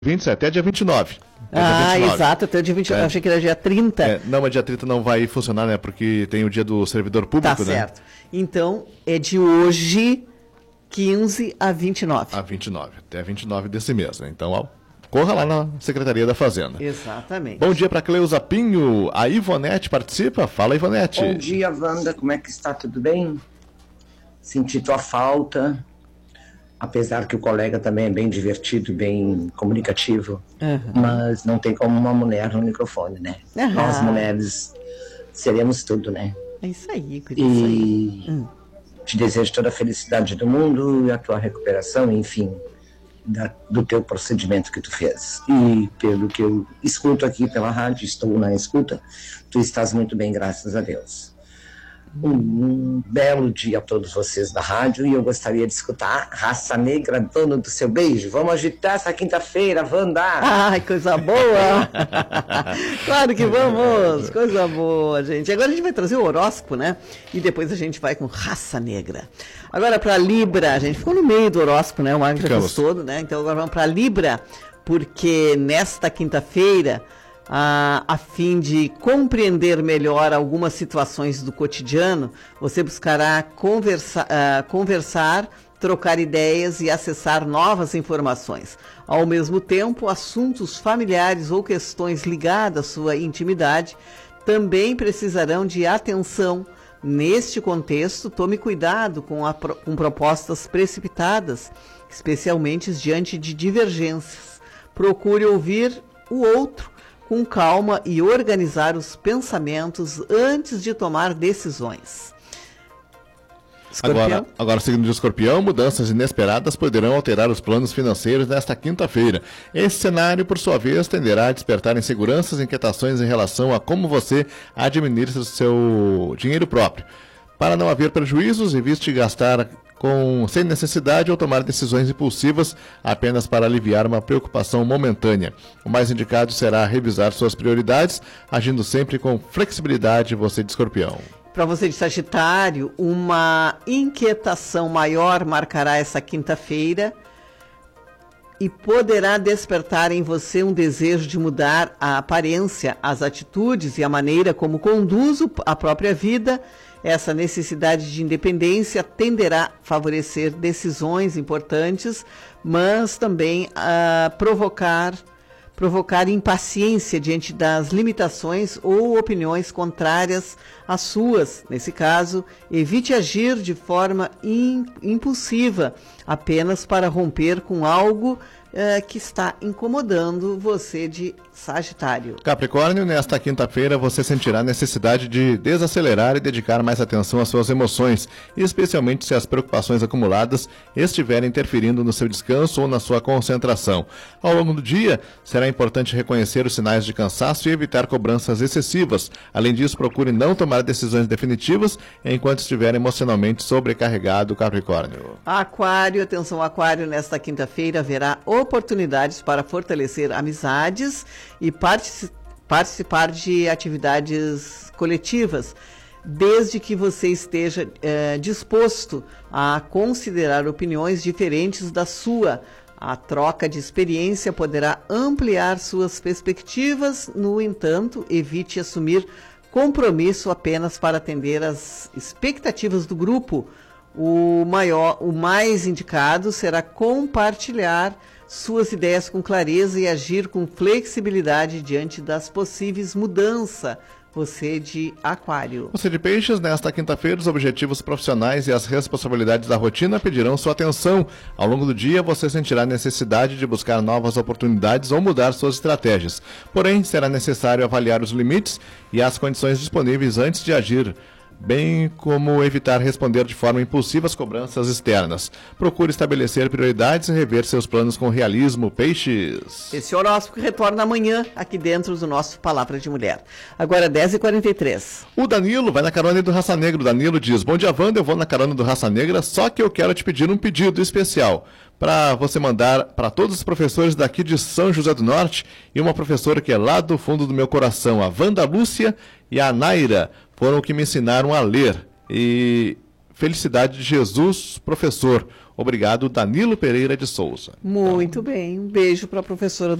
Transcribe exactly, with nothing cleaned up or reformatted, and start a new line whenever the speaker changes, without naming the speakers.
vinte e sete, até dia vinte e nove.
É ah, dia exato, até o dia vinte e nove. É. Eu achei que era dia trinta.
É, não, mas dia trinta não vai funcionar, né? Porque tem o dia do servidor público,
tá
né?
Tá certo. Então, é de hoje, quinze a vinte e nove.
A vinte e nove, até vinte e nove desse mês, né? Então, ó, corra lá na Secretaria da Fazenda.
Exatamente.
Bom dia para Cleusa Pinho. A Ivonete participa? Fala, Ivonete.
Bom dia, Wanda. Como é que está? Tudo bem? Senti tua falta. Apesar que o colega também é bem divertido, bem comunicativo, uhum. Mas não tem como uma mulher no microfone, né? Uhum. Nós mulheres seremos tudo, né?
É isso aí,
e isso aí. Hum. Te desejo toda a felicidade do mundo e a tua recuperação, enfim, da, do teu procedimento que tu fez. E pelo que eu escuto aqui pela rádio, estou na escuta, tu estás muito bem, graças a Deus. Um, um belo dia a todos vocês da rádio e eu gostaria de escutar Raça Negra, Dono do Seu Beijo. Vamos agitar essa quinta-feira, Wanda!
Ai, coisa boa! Claro que vamos! Coisa boa, gente. Agora a gente vai trazer o horóscopo, né? E depois a gente vai com Raça Negra. Agora para Libra, a gente ficou no meio do horóscopo, né? O Magno já fez todo, né? Então agora vamos para Libra, porque nesta quinta-feira, A, a fim de compreender melhor algumas situações do cotidiano, você buscará conversa, uh, conversar, trocar ideias e acessar novas informações. Ao mesmo tempo, assuntos familiares ou questões ligadas à sua intimidade também precisarão de atenção. Neste contexto, tome cuidado com, a, com propostas precipitadas, especialmente diante de divergências. Procure ouvir o outro com calma e organizar os pensamentos antes de tomar decisões.
Escorpião? Agora, agora, seguindo de Escorpião, mudanças inesperadas poderão alterar os planos financeiros nesta quinta-feira. Esse cenário, por sua vez, tenderá a despertar inseguranças e inquietações em relação a como você administra o seu dinheiro próprio. Para não haver prejuízos, evite gastar com, sem necessidade ou tomar decisões impulsivas apenas para aliviar uma preocupação momentânea. O mais indicado será revisar suas prioridades, agindo sempre com flexibilidade, você de Escorpião.
Para você de Sagitário, uma inquietação maior marcará essa quinta-feira e poderá despertar em você um desejo de mudar a aparência, as atitudes e a maneira como conduz a própria vida. Essa necessidade de independência tenderá a favorecer decisões importantes, mas também a provocar, provocar impaciência diante das limitações ou opiniões contrárias às suas. Nesse caso, evite agir de forma in, impulsiva, apenas para romper com algo Uh, que está incomodando você de Sagitário.
Capricórnio, nesta quinta-feira você sentirá necessidade de desacelerar e dedicar mais atenção às suas emoções, especialmente se as preocupações acumuladas estiverem interferindo no seu descanso ou na sua concentração. Ao longo do dia, será importante reconhecer os sinais de cansaço e evitar cobranças excessivas. Além disso, procure não tomar decisões definitivas enquanto estiver emocionalmente sobrecarregado, Capricórnio.
Aquário, atenção Aquário, nesta quinta-feira haverá oportunidades para fortalecer amizades e partici- participar de atividades coletivas, desde que você esteja eh, disposto a considerar opiniões diferentes da sua. A troca de experiência poderá ampliar suas perspectivas, no entanto, evite assumir compromisso apenas para atender às expectativas do grupo. O maior, o mais indicado será compartilhar suas ideias com clareza e agir com flexibilidade diante das possíveis mudanças. Você de Aquário.
Você de Peixes, nesta quinta-feira, os objetivos profissionais e as responsabilidades da rotina pedirão sua atenção. Ao longo do dia, você sentirá necessidade de buscar novas oportunidades ou mudar suas estratégias. Porém, será necessário avaliar os limites e as condições disponíveis antes de agir, bem como evitar responder de forma impulsiva às cobranças externas. Procure estabelecer prioridades e rever seus planos com realismo, Peixes.
Esse horóscopo retorna amanhã, aqui dentro do nosso Palavra de Mulher. Agora, dez e quarenta e três.
O Danilo vai na carona do Raça Negra. O Danilo diz: bom dia, Wanda, eu vou na carona do Raça Negra, só que eu quero te pedir um pedido especial para você mandar para todos os professores daqui de São José do Norte e uma professora que é lá do fundo do meu coração, a Wanda Lúcia e a Naira, foram que me ensinaram a ler. E Felicidade de Jesus, professor. Obrigado, Danilo Pereira de Souza.
Muito bem. Um beijo para a professora